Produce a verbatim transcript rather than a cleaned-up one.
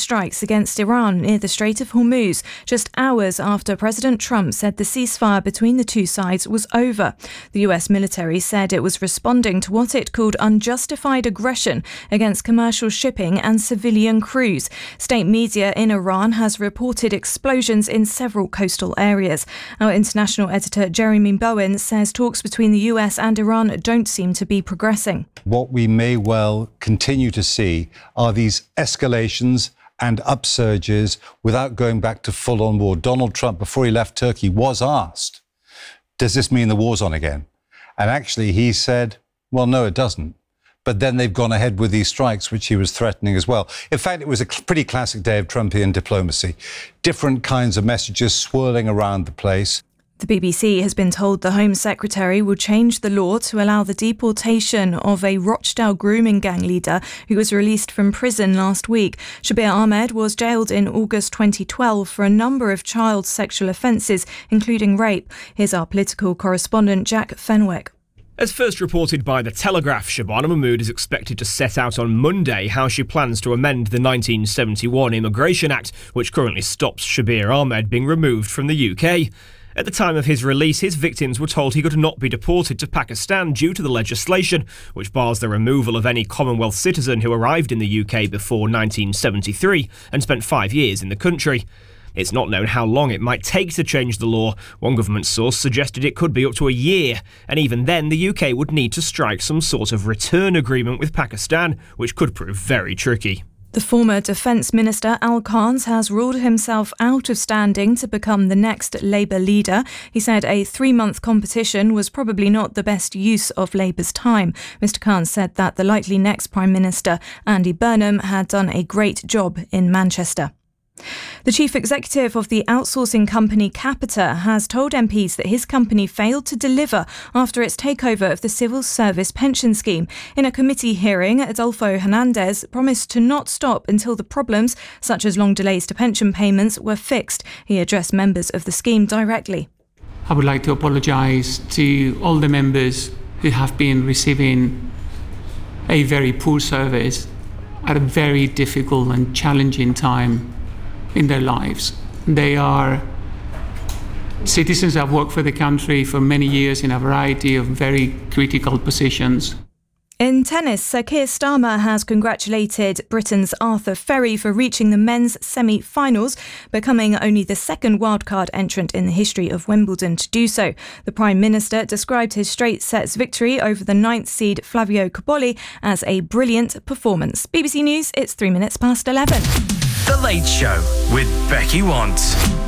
airstrikes against Iran near the Strait of Hormuz, just hours after President Trump said the ceasefire between the two sides was over. The U S military said it was responding to what it called unjustified aggression against commercial shipping and civilian crews. State media in Iran has reported explosions in several coastal areas. Our international editor Jeremy Bowen says talks between the U S and Iran don't seem to be progressing. What we may well continue to see are these escalations and upsurges without going back to full-on war. Donald Trump, before he left Turkey, was asked, does this mean the war's on again? And actually he said, well, no, it doesn't. But then they've gone ahead with these strikes, which he was threatening as well. In fact, it was a pretty classic day of Trumpian diplomacy. Different kinds of messages swirling around the place. The B B C has been told the Home Secretary will change the law to allow the deportation of a Rochdale grooming gang leader who was released from prison last week. Shabir Ahmed was jailed in August twenty twelve for a number of child sexual offences, including rape. Here's our political correspondent Jack Fenwick. As first reported by The Telegraph, Shabana Mahmood is expected to set out on Monday how she plans to amend the nineteen seventy-one Immigration Act, which currently stops Shabir Ahmed being removed from the U K. At the time of his release, his victims were told he could not be deported to Pakistan due to the legislation, which bars the removal of any Commonwealth citizen who arrived in the U K before nineteen seventy-three and spent five years in the country. It's not known how long it might take to change the law. One government source suggested it could be up to a year, and even then the U K would need to strike some sort of return agreement with Pakistan, which could prove very tricky. The former Defence Minister Al Khans has ruled himself out of standing to become the next Labour leader. He said a three-month competition was probably not the best use of Labour's time. Mr Khans said that the likely next Prime Minister, Andy Burnham, had done a great job in Manchester. The chief executive of the outsourcing company Capita has told M Ps that his company failed to deliver after its takeover of the civil service pension scheme. In a committee hearing, Adolfo Hernandez promised to not stop until the problems, such as long delays to pension payments, were fixed. He addressed members of the scheme directly. I would like to apologise to all the members who have been receiving a very poor service at a very difficult and challenging time in their lives. They are citizens that have worked for the country for many years in a variety of very critical positions. In tennis, Sir Keir Starmer has congratulated Britain's Arthur Ferry for reaching the men's semi-finals, becoming only the second wildcard entrant in the history of Wimbledon to do so. The Prime Minister described his straight sets victory over the ninth seed Flavio Cobolli as a brilliant performance. B B C News, it's three minutes past eleven. The Late Show with Becky Want.